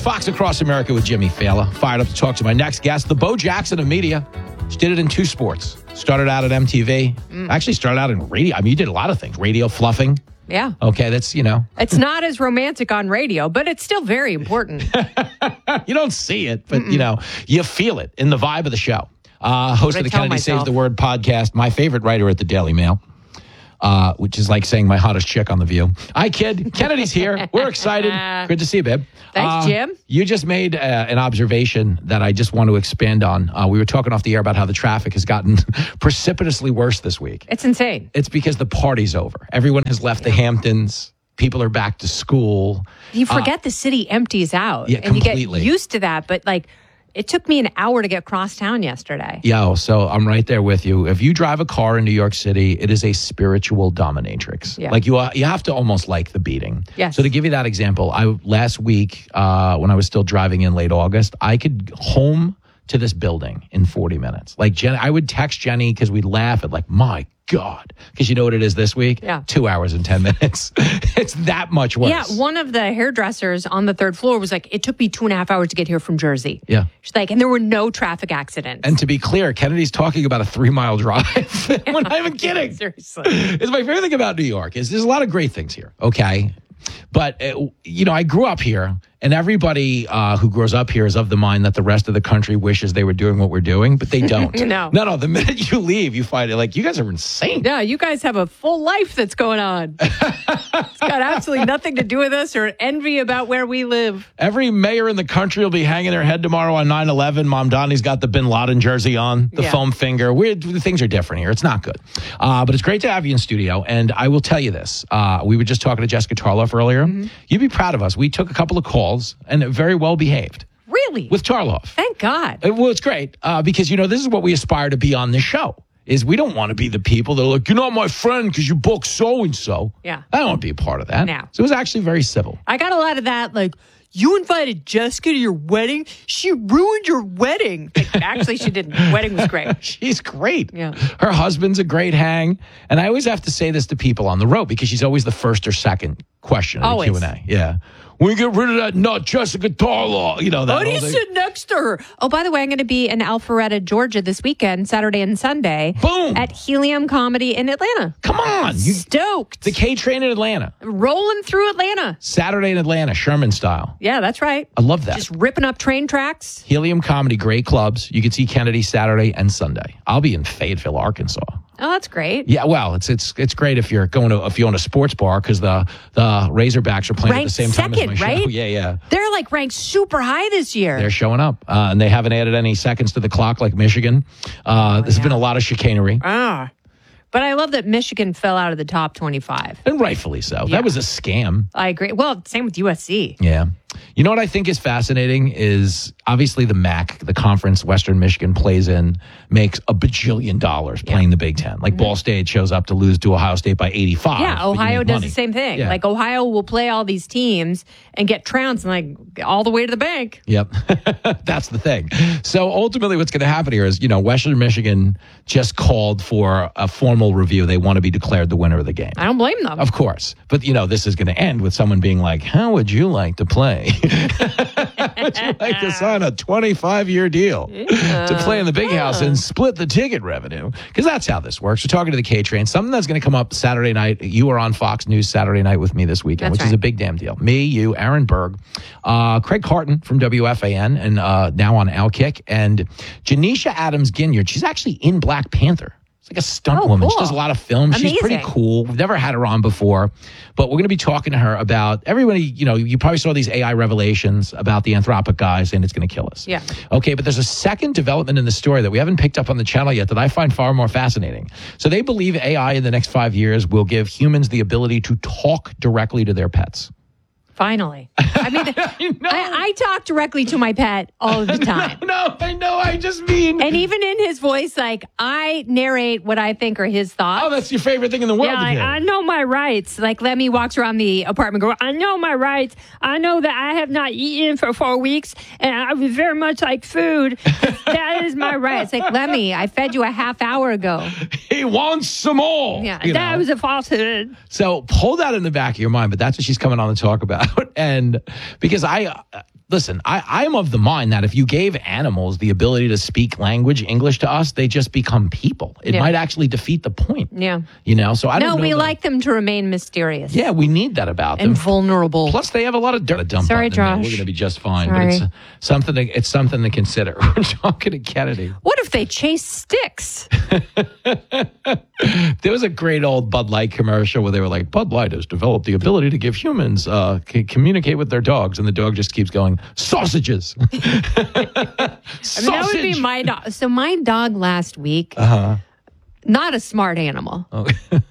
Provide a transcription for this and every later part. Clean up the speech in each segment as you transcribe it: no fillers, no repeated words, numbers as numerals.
Fox Across America with Jimmy Fallon. Fired up to talk to my next guest, the Bo Jackson of media. She did it in two sports. Started out at MTV. Actually started out in radio. I mean, you did a lot of things. Radio fluffing. Yeah. Okay, that's, It's not as romantic on radio, but it's still very important. You don't see it, but, you feel it in the vibe of the show. Host of the Kennedy Saves the Word podcast, my favorite writer at the Daily Mail. Which is like saying my hottest chick on The View. Hi, kid. Kennedy's here. We're excited. Good to see you, babe. Thanks, Jim. You just made an observation that I just want to expand on. We were talking off the air about how the traffic has gotten precipitously worse this week. It's insane. It's because the party's over. Everyone has left the Hamptons. People are back to school. You forget the city empties out. Yeah, and completely. you get used to that. But it took me an hour to get across town yesterday. So I'm right there with you. If you drive a car in New York City, it is a spiritual dominatrix. Yeah. Like you have to almost like the beating. Yes. So to give you that example, last week when I was still driving in late August, I could home to this building in 40 minutes. Like I would text Jenny because we'd laugh at my God. Because you know what it is this week? Yeah. 2 hours and 10 minutes. It's that much worse. Yeah, one of the hairdressers on the third floor was like, it took me 2.5 hours to get here from Jersey. Yeah. She's like, and there were no traffic accidents. And to be clear, Kennedy's talking about a 3-mile drive. We're not even kidding. Seriously. It's my favorite thing about New York is there's a lot of great things here, okay? But, I grew up here, and everybody who grows up here is of the mind that the rest of the country wishes they were doing what we're doing, but they don't. No. The minute you leave, you find it you guys are insane. Yeah, you guys have a full life that's going on. It's got absolutely nothing to do with us or envy about where we live. Every mayor in the country will be hanging their head tomorrow on 9/11. Mom Donnie's got the Bin Laden jersey on, the foam finger. Things are different here. It's not good. But it's great to have you in studio. And I will tell you this. We were just talking to Jessica Tarloff earlier. Mm-hmm. You'd be proud of us. We took a couple of calls and very well behaved. Really? With Tarloff. Thank God. Well, it's great because, this is what we aspire to be on this show. Is we don't want to be the people that are like, you're not my friend because you booked so-and-so. Yeah. I don't want to be a part of that. No. So it was actually very civil. I got a lot of that, you invited Jessica to your wedding? She ruined your wedding. Actually, she didn't. The wedding was great. She's great. Yeah. Her husband's a great hang. And I always have to say this to people on the road because she's always the first or second question in the Q&A. Yeah. We get rid of that nut, Jessica Tarloff. That. Why do you sit next to her? Oh, by the way, I'm going to be in Alpharetta, Georgia this weekend, Saturday and Sunday. Boom. At Helium Comedy in Atlanta. Come on. Stoked. The K train in Atlanta. Rolling through Atlanta. Saturday in Atlanta, Sherman style. Yeah, that's right. I love that. Just ripping up train tracks. Helium Comedy, great clubs. You can see Kennedy Saturday and Sunday. I'll be in Fayetteville, Arkansas. Oh, that's great. Yeah, well, it's great if you're if you own a sports bar because the Razorbacks are playing ranked at the same time second, as my right? show. Yeah. They're ranked super high this year. They're showing up, and they haven't added any seconds to the clock like Michigan. There's been a lot of chicanery. But I love that Michigan fell out of the top 25. And rightfully so. Yeah. That was a scam. I agree. Well, same with USC. Yeah. You know what I think is fascinating is obviously the MAC, the conference Western Michigan plays in, makes $1 bajillion playing the Big Ten. Ball State shows up to lose to Ohio State by 85. Yeah, Ohio does the same thing. Yeah. Ohio will play all these teams and get trounced all the way to the bank. Yep. That's the thing. So ultimately what's going to happen here is, Western Michigan just called for a formal review. They want to be declared the winner of the game. I don't blame them. Of course. But, this is going to end with someone being like, how would you like to play? Would you like to sign a 25-year deal to play in the big house and split the ticket revenue? Because that's how this works. We're talking to the K-Train. Something that's going to come up Saturday night. You are on Fox News Saturday night with me this weekend, which is a big damn deal. Me, you, Aaron Berg, Craig Carton from WFAN, and now on Outkick, and Janisha Adams-Ginyard. She's actually in Black Panther. Like a stunt woman. Cool. She does a lot of films. Amazing. She's pretty cool. We've never had her on before, but we're going to be talking to her about everybody. You probably saw these AI revelations about the Anthropic guys, and it's going to kill us. Yeah. Okay, but there's a second development in the story that we haven't picked up on the channel yet that I find far more fascinating. So they believe AI in the next 5 years will give humans the ability to talk directly to their pets. Finally. I mean, I talk directly to my pet all the time. No, I know. I just mean. And even in his voice, I narrate what I think are his thoughts. Oh, that's your favorite thing in the world. Yeah, I know my rights. Lemmy walks around the apartment going, I know my rights. I know that I have not eaten for 4 weeks and I would very much like food. That is my right. It's Lemmy, I fed you a half hour ago. He wants some more. Yeah, that was a falsehood. So hold that in the back of your mind, but that's what she's coming on to talk about. And because listen, I'm of the mind that if you gave animals the ability to speak language, English to us, they just become people. It might actually defeat the point. Yeah. So I don't know. No, we like them to remain mysterious. Yeah, we need that about them. And vulnerable. Plus, they have a lot of dirt to dump Sorry, on them. Josh. We're going to be just fine. Sorry. But it's something to consider. We're talking to Kennedy. What if they chase sticks? There was a great old Bud Light commercial where they were like, Bud Light has developed the ability to give humans communicate with their dogs. And the dog just keeps going, sausages. Sausage. That would be my dog. So my dog last week, not a smart animal. Oh.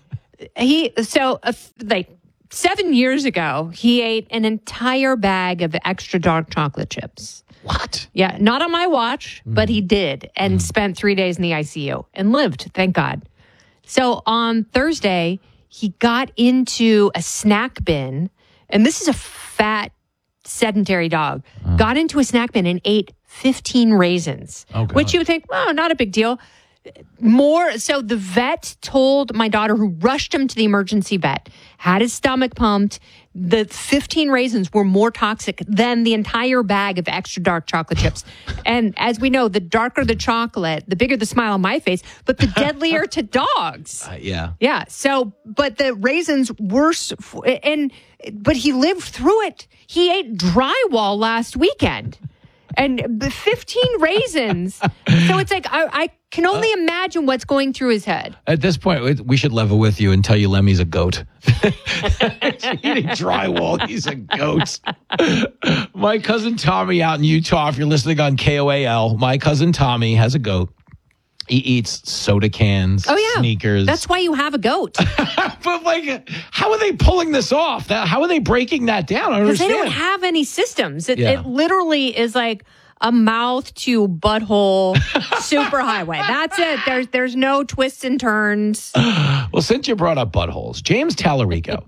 Like 7 years ago, he ate an entire bag of extra dark chocolate chips. What? Yeah, not on my watch, but he did, and spent 3 days in the ICU and lived, thank God. So on Thursday, he got into a snack bin, and this is a fat, sedentary dog, got into a snack bin and ate 15 raisins, which you would think, oh, not a big deal. So the vet told my daughter, who rushed him to the emergency vet, had his stomach pumped. The 15 raisins were more toxic than the entire bag of extra dark chocolate chips. And as we know, the darker the chocolate, the bigger the smile on my face, but the deadlier to dogs. Yeah. Yeah. So, but the raisins worse. But he lived through it. He ate drywall last weekend. And the 15 raisins. So it's like, I can only imagine what's going through his head. At this point, we should level with you and tell you Lemmy's a goat. Eating drywall, he's a goat. My cousin Tommy out in Utah, if you're listening on KOAL, my cousin Tommy has a goat. He eats soda cans, sneakers. That's why you have a goat. But like, how are they pulling this off? How are they breaking that down? I don't understand. Because they don't have any systems. It literally is like a mouth to butthole superhighway. That's it. There's no twists and turns. Well, since you brought up buttholes, James Tallarico,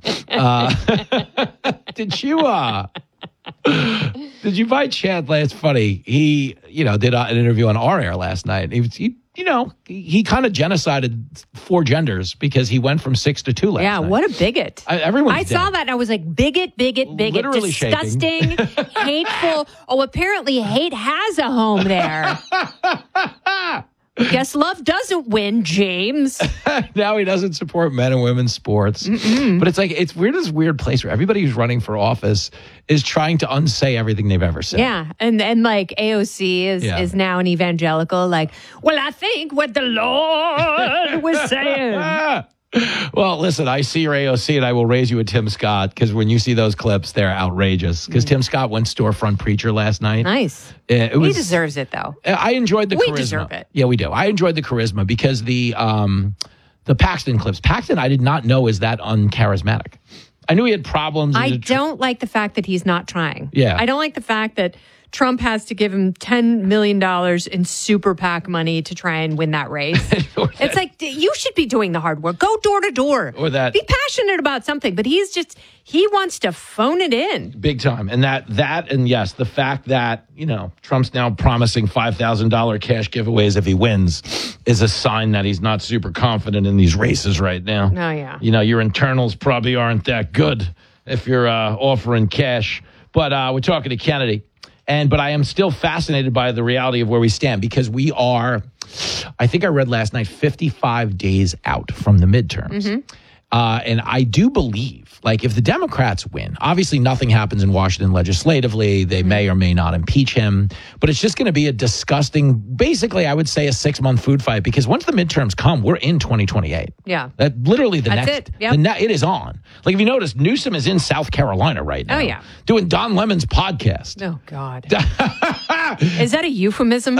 did you by chance? It's funny. He, did an interview on our air last night. He kind of genocided 4 genders because he went from 6 to 2 last night. Yeah, what a bigot. I saw that and I was like, bigot, literally disgusting, hateful. Oh, apparently hate has a home there. Guess love doesn't win, James. Now he doesn't support men and women's sports. But we're this weird place where everybody who's running for office is trying to unsay everything they've ever said. Yeah. And like AOC is now an evangelical. Like, well, I think what the Lord was saying. Well, listen, I see your AOC and I will raise you a Tim Scott because when you see those clips, they're outrageous. Because Tim Scott went storefront preacher last night. Nice. He deserves it, though. I enjoyed the charisma. We deserve it. Yeah, we do. I enjoyed the charisma because the Paxton clips. Paxton, I did not know is that uncharismatic. I knew he had problems. I don't like the fact that he's not trying. Yeah. I don't like the fact that Trump has to give him $10 million in super PAC money to try and win that race. It's like, you should be doing the hard work. Go door to door. Or that. Be passionate about something. But he wants to phone it in. Big time. And and yes, the fact that, Trump's now promising $5,000 cash giveaways if he wins is a sign that he's not super confident in these races right now. Oh, yeah. Your internals probably aren't that good if you're offering cash. But we're talking to Kennedy. But I am still fascinated by the reality of where we stand because we are, I think I read last night, 55 days out from the midterms. And I do believe, if the Democrats win, obviously nothing happens in Washington legislatively. They may or may not impeach him. But it's just going to be a disgusting, basically, I would say a 6-month food fight because once the midterms come, we're in 2028. Yeah. Literally That's next. it. Yep. It is on. If you notice, Newsom is in South Carolina right now. Oh, yeah. Doing Don Lemon's podcast. Oh, God. Is that a euphemism?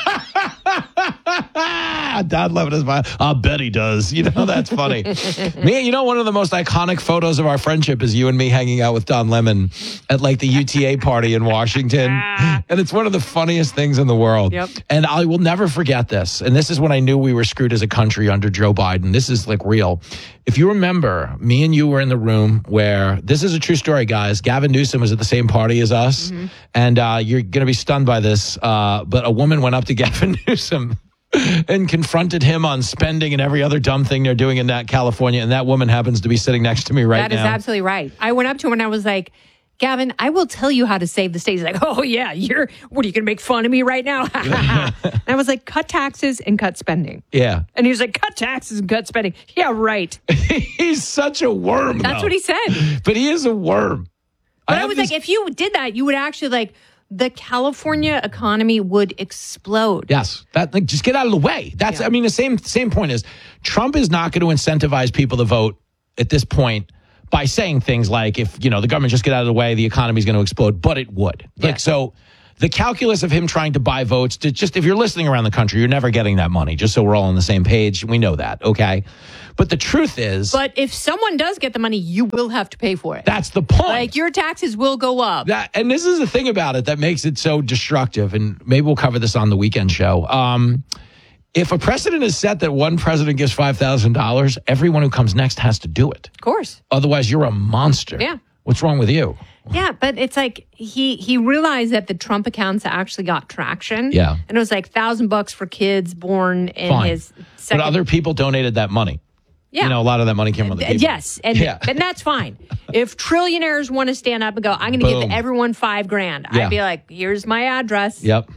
Don Lemon is I bet he does. That's funny. One of the most iconic photos of our friendship is you and me hanging out with Don Lemon at the UTA party in Washington. And it's one of the funniest things in the world. Yep. And I will never forget this. And this is when I knew we were screwed as a country under Joe Biden. This is real. If you remember, me and you were in the room where, this is a true story, guys. Gavin Newsom was at the same party as us. And you're going to be stunned by this. But a woman went up to Gavin Newsom and confronted him on spending and every other dumb thing they're doing in California. And that woman happens to be sitting next to me right now. That is absolutely right. I went up to him and I was like, Gavin, I will tell you how to save the state. He's like, oh, yeah, what are you going to make fun of me right now? And I was like, cut taxes and cut spending. Yeah. And he was like, cut taxes and cut spending. Yeah, right. He's such a worm, That's what he said. But he is a worm. But I was like, if you did that, you would actually like, the California economy would explode. Yes. Just get out of the way. That's, I mean, the same point is Trump is not going to incentivize people to vote at this point by saying things like, if, the government just get out of the way, the economy is going to explode, but it would. So the calculus of him trying to buy votes, if you're listening around the country, you're never getting that money, just so we're all on the same page. We know that, okay? But the truth is... But if someone does get the money, you will have to pay for it. That's the point. Like, your taxes will go up. And this is the thing about it that makes it so destructive, and maybe we'll cover this on the weekend show. If a precedent is set that one president gives $5,000, everyone who comes next has to do it. Of course. Otherwise, you're a monster. Yeah. What's wrong with you? Yeah, but it's like he realized that the Trump accounts actually got traction. Yeah. And it was like $1,000 for kids born in his second. But other people donated that money. Yeah. A lot of that money came from the people. Yes. And that's fine. If trillionaires want to stand up and go, I'm going to give everyone $5,000, I'd be like, here's my address. Yep.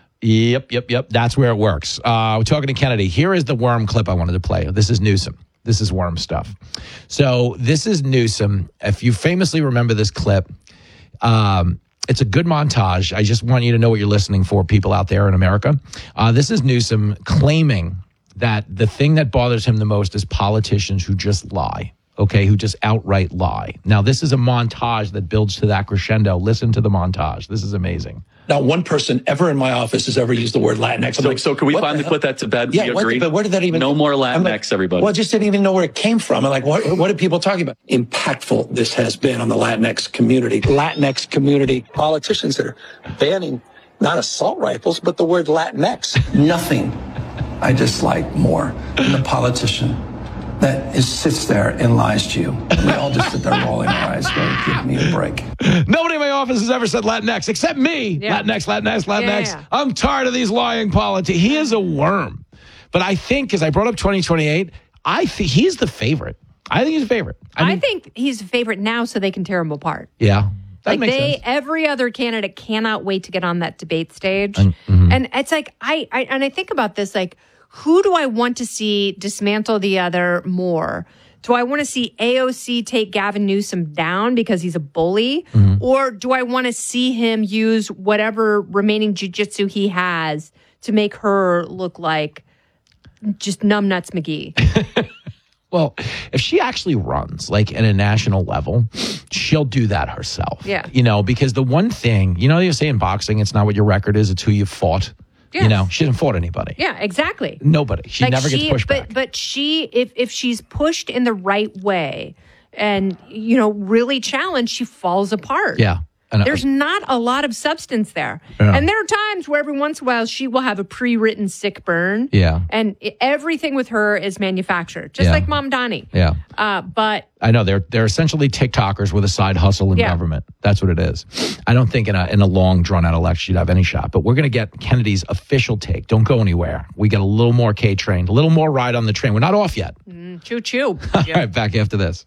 That's where it works. We're talking to Kennedy. Here is the worm clip I wanted to play. This is Newsom. This is worm stuff. So this is Newsom. If you famously remember this clip, it's a good montage. I just want you to know what you're listening for, people out there in America. This is Newsom claiming that the thing that bothers him the most is politicians who just lie, who just outright lie. Now, this is a montage that builds to that crescendo. Listen to the montage. This is amazing. Not one person ever in my office has ever used the word Latinx. So can we finally put that to bed? Yeah, we agree? But where did that even... No more Latinx, everybody. Well, I just didn't even know where it came from. I'm like, what are people talking about? Impactful this has been on the Latinx community. Latinx community politicians that are banning not assault rifles, but the word Latinx. Nothing I dislike more than the politician that sits there and lies to you. And we all just sit there rolling our eyes going, give me a break. Nobody in my office has ever said Latinx except me. Yeah. Latinx. Yeah. I'm tired of these lying politics. He is a worm. But I think, because I brought up 2028, I think he's the favorite. I think he's a favorite. I think he's a favorite now so they can tear him apart. Yeah. Like every other candidate cannot wait to get on that debate stage. And it's like, I think about this, like, who do I want to see dismantle the other more? Do I want to see AOC take Gavin Newsom down because he's a bully? Or do I want to see him use whatever remaining jujitsu he has to make her look like just numbnuts McGee? Well, if she actually runs like at a national level, she'll do that herself. Yeah. Because the one thing, they say in boxing, it's not what your record is, it's who you fought. Yes. She hasn't fought anybody. Yeah, exactly. Nobody. She never gets pushed back. But if she's pushed in the right way and, really challenged, she falls apart. Yeah. There's not a lot of substance there. Yeah. And there are times where every once in a while she will have a pre-written sick burn. Yeah. And everything with her is manufactured, just like Mom Donnie. Yeah. But I know they're essentially TikTokers with a side hustle in government. That's what it is. I don't think in a long drawn out election you'd have any shot. But we're going to get Kennedy's official take. Don't go anywhere. We get a little more K-train, a little more ride on the train. We're not off yet. Choo choo. All right, back after this.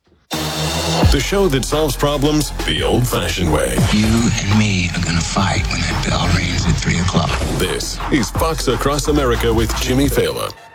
The show that solves problems the old-fashioned way. You and me are going to fight when that bell rings at 3 o'clock. This is Fox Across America with Jimmy Fallon.